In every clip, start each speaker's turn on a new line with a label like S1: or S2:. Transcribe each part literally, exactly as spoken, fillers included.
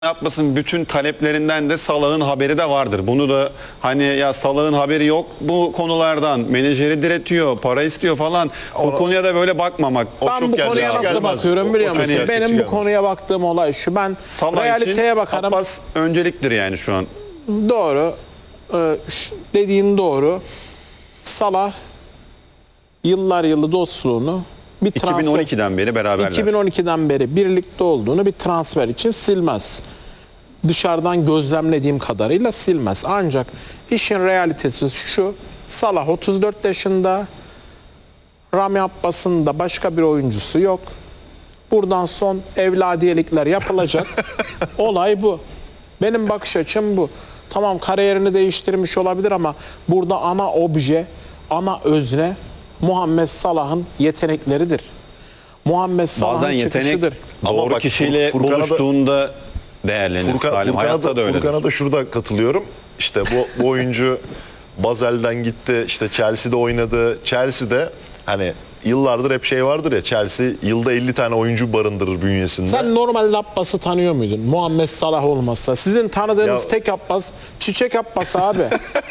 S1: Yapmasın bütün taleplerinden de Salah'ın haberi de vardır. Bunu da hani ya Salah'ın haberi yok bu konulardan, menajeri diretiyor, para istiyor falan. O
S2: Ona,
S1: konuya da böyle bakmamak.
S2: O
S3: ben
S2: çok
S3: bu konuya nasıl
S2: gelmez.
S3: bakıyorum biliyor musun?
S1: Hani,
S3: Benim bu konuya baktığım olay şu. Ben
S1: Salah
S3: realiteye
S1: için
S3: bakarım.
S1: Abbas önceliktir yani şu an.
S3: Doğru. Ee, şu- dediğin doğru. Salah yıllar yılı dostluğunu bir transfer,
S1: iki bin on ikiden beri beraberler.
S3: iki bin on ikiden beri birlikte olduğunu bir transfer için silmez. Dışarıdan gözlemlediğim kadarıyla silmez. Ancak işin realitesi şu. Salah otuz dört yaşında. Rami Abbas'ın da başka bir oyuncusu yok. Buradan son evladiyelikler yapılacak. Olay bu. Benim bakış açım bu. Tamam kariyerini değiştirmiş olabilir ama burada ana obje, ana özne Muhammed Salah'ın yetenekleridir. Muhammed Salah'ın
S1: Bazen yetenek
S3: çıkışıdır.
S1: doğru
S2: Ama bak,
S1: kişiyle
S2: Furkan'a da-
S1: buluştuğunda değerlenir.
S2: Furkan,
S1: Salim
S2: Furkan'a
S1: hayatta
S2: da,
S1: da öyledir.
S2: Furkan'a da şurada katılıyorum. İşte bu, bu oyuncu Basel'den gitti. İşte Chelsea'de oynadı. Chelsea'de hani yıllardır hep şey vardır ya, Chelsea yılda elli tane oyuncu barındırır bünyesinde.
S3: Sen normalde Abbas'ı tanıyor muydun? Muhammed Salah olmazsa. Sizin tanıdığınız
S2: Ya-
S3: tek Abbas Çiçek Abbas abi.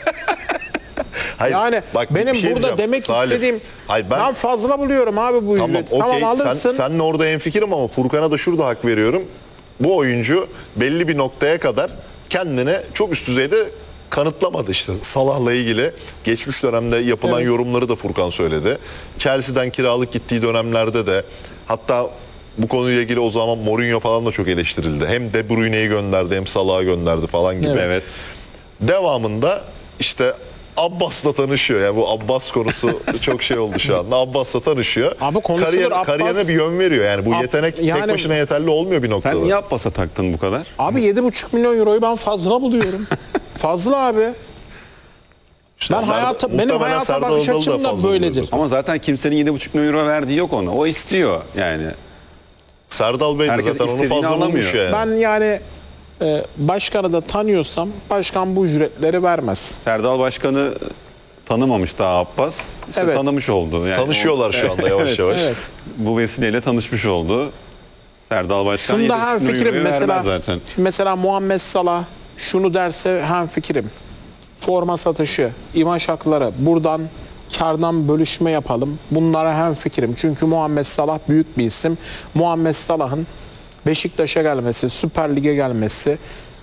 S2: Hayır,
S3: Yani
S2: bak, bir
S3: benim
S2: şey
S3: burada
S2: diyeceğim.
S3: demek
S2: Salih,
S3: istediğim
S2: hayır,
S3: ben,
S2: ben,
S3: fazla buluyorum abi bu
S2: tamam,
S3: ücreti.
S2: okey,
S3: Tamam alırsın.
S2: sen, senle orada hemfikirim ama Furkan'a da şurada hak veriyorum. Bu oyuncu belli bir noktaya kadar kendini çok üst düzeyde kanıtlamadı işte Salah'la ilgili. Geçmiş dönemde yapılan
S3: Evet.
S2: yorumları da Furkan söyledi. Chelsea'den kiralık gittiği dönemlerde de, hatta bu konuyla ilgili o zaman Mourinho falan da çok eleştirildi. Hem De Bruyne'yi gönderdi hem Salah'ı gönderdi falan gibi.
S3: Evet.
S1: Evet.
S2: Devamında işte Abbas'la tanışıyor. Yani bu Abbas konusu çok şey oldu şu anda. Abbas'la tanışıyor.
S3: Abi konuşulur,
S2: Kariyer,
S3: Abbas-
S2: kariyerine bir yön veriyor. Yani bu
S3: Ab-
S2: yetenek
S3: yani-
S2: tek başına yeterli olmuyor bir noktada.
S1: Sen niye Abbas'a taktın bu kadar?
S3: Abi yedi buçuk milyon euroyu ben fazla buluyorum. Fazla abi.
S2: İşte
S3: Ben
S2: Serdar-
S3: hayata, benim
S2: muhtemelen
S3: hayata
S2: Serdar
S3: bakış
S2: Adalı da
S3: açım da
S2: fazla
S3: böyledir.
S2: buluyordur.
S1: Ama zaten kimsenin yedi buçuk milyon euro verdiği yok ona. O istiyor yani.
S2: Serdal Bey de
S1: Herkes
S2: zaten onu
S1: istediğini
S2: fazla bulmuş
S1: alamıyor.
S2: yani.
S3: Ben yani e, başkanı da tanıyorsam başkan bu ücretleri vermez.
S1: Serdal Başkan'ı tanımamış daha Abbas. İşte
S3: Evet.
S1: tanımış oldu. Yani
S2: Tanışıyorlar
S1: o-
S2: şu anda yavaş
S1: Evet.
S2: yavaş.
S3: Evet.
S1: Bu vesileyle tanışmış oldu. Serdal Başkan
S3: Şunda
S1: yedi
S3: hem
S1: buçuk milyon
S3: fikrim
S1: euroyu
S3: mesela.
S1: vermez zaten.
S3: Şimdi mesela Muhammed Salah şunu derse hem fikrim. Forma satışı, imaj hakları buradan kardan bölüşme yapalım. Bunlara hem fikrim. Çünkü Muhammed Salah büyük bir isim. Muhammed Salah'ın Beşiktaş'a gelmesi, Süper Lig'e gelmesi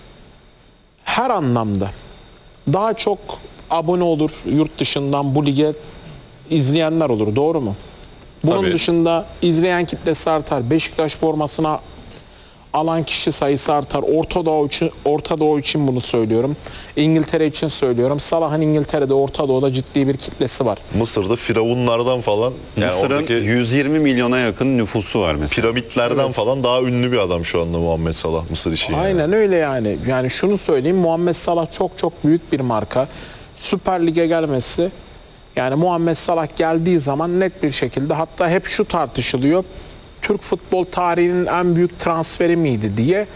S3: her anlamda daha çok abone olur yurt dışından bu lige izleyenler olur. Doğru mu? Bunun
S1: Tabii.
S3: dışında izleyen kitlesi artar. Beşiktaş formasına alan kişi sayısı artar. Orta Doğu için, Orta Doğu için bunu söylüyorum. İngiltere için söylüyorum. Salah'ın İngiltere'de, Orta Doğu'da ciddi bir kitlesi var.
S2: Mısır'da firavunlardan falan, yani
S1: Mısır'ın
S2: oradaki
S1: yüz yirmi milyona yakın nüfusu var mesela.
S2: piramitlerden falan daha ünlü bir adam şu anda Muhammed Salah Mısır için. yani.
S3: Aynen öyle yani. Yani şunu söyleyeyim, Muhammed Salah çok çok büyük bir marka. Süper Lig'e gelmesi, yani Muhammed Salah geldiği zaman net bir şekilde, hatta hep şu tartışılıyor. Türk futbol tarihinin en büyük transferi miydi diye.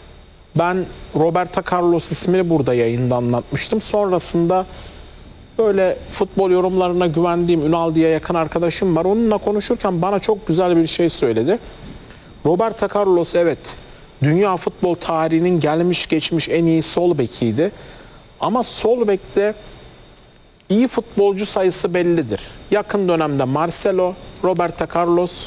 S3: Ben Roberto Carlos ismini burada yayında anlatmıştım. Sonrasında böyle futbol yorumlarına güvendiğim Ünal diye yakın arkadaşım var. Onunla konuşurken bana çok güzel bir şey söyledi. Roberto Carlos evet dünya futbol tarihinin gelmiş geçmiş en iyi sol bekiydi. Ama sol bekte iyi futbolcu sayısı bellidir. Yakın dönemde Marcelo, Roberto Carlos,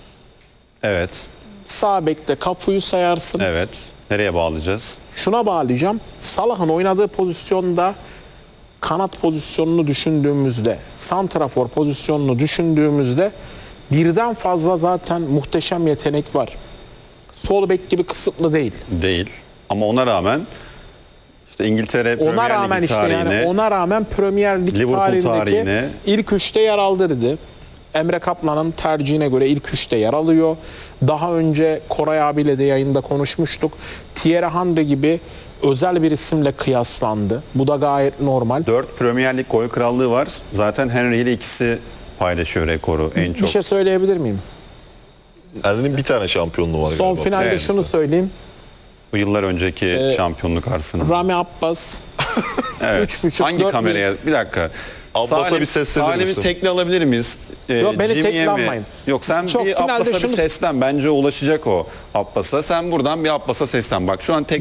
S1: Evet.
S3: sağ bekte Cafu'yu sayarsın.
S1: Evet. Nereye bağlayacağız?
S3: Şuna bağlayacağım. Salah'ın oynadığı pozisyonda kanat pozisyonunu düşündüğümüzde, santrafor pozisyonunu düşündüğümüzde birden fazla zaten muhteşem yetenek var. Sol bek gibi kısıtlı değil.
S1: Değil. Ama ona rağmen işte İngiltere Premier
S3: Ona rağmen
S1: Ligi
S3: işte
S1: tarihine,
S3: yani ona rağmen Premier Lig
S1: Liverpool
S3: tarihindeki
S1: tarihine-
S3: ilk üçte yer aldırdı. Emre Kaplan'ın tercihine göre ilk üçte yer alıyor. Daha önce Koray abiyle de yayında konuşmuştuk. Thierry Henry gibi özel bir isimle kıyaslandı. Bu da gayet normal.
S1: dört Premier Lig gol krallığı var. Zaten Henry ile ikisi paylaşıyor rekoru en
S3: Bir
S1: çok.
S3: şey söyleyebilir miyim?
S2: Henry'nin bir tane şampiyonluğu var
S3: Son
S2: galiba.
S3: finalde
S1: Evet.
S3: şunu söyleyeyim.
S1: Bu yıllar önceki
S3: Ee,
S1: şampiyonluk Arsenal.
S3: Rami Abbas
S1: Evet.
S3: üç buçuk,
S1: Hangi
S3: dört
S1: kameraya? Bir dakika.
S2: Abbas'a
S1: Salim-
S2: bir seslenir
S1: Salim'i
S2: misin?
S1: tekli alabilir miyiz? Ee,
S3: Yok, beni
S1: Jimmy'ye
S3: tekli
S1: mi?
S3: almayın.
S1: Yok sen
S3: Çok
S1: bir
S3: finalde
S1: Abbas'a bir
S3: şunu-
S1: seslen. Bence ulaşacak o Abbas'a. Sen buradan bir Abbas'a seslen. Bak şu an tek